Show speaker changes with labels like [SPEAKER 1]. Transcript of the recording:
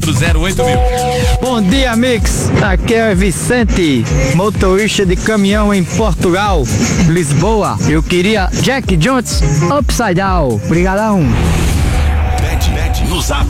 [SPEAKER 1] 08 mil.
[SPEAKER 2] Bom dia, Mix. Aqui é Vicente, motorista de caminhão em Portugal, Lisboa. Eu queria Jack Jones Upside Down. Obrigadão.
[SPEAKER 1] Bet no Zap.